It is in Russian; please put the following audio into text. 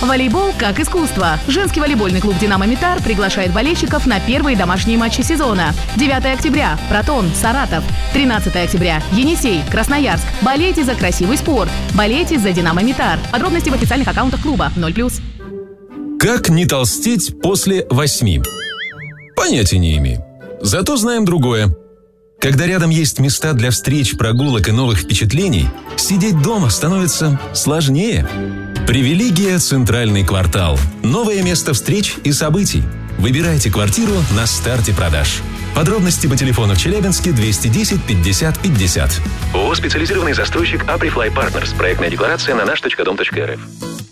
Волейбол как искусство. Женский волейбольный клуб «Динамо Митар» приглашает болельщиков на первые домашние матчи сезона. 9 октября – Протон, Саратов. 13 октября – Енисей, Красноярск. Болейте за красивый спорт. Болейте за «Динамо Митар». Подробности в официальных аккаунтах клуба 0+. Как не толстеть после 8? Понятия не имею. Зато знаем другое. Когда рядом есть места для встреч, прогулок и новых впечатлений, сидеть дома становится сложнее. Привилегия «Центральный квартал». Новое место встреч и событий. Выбирайте квартиру на старте продаж. Подробности по телефону в Челябинске 210 50 50. ООО «Специализированный застройщик Априфлай Партнерс». Проектная декларация на наш.дом.рф.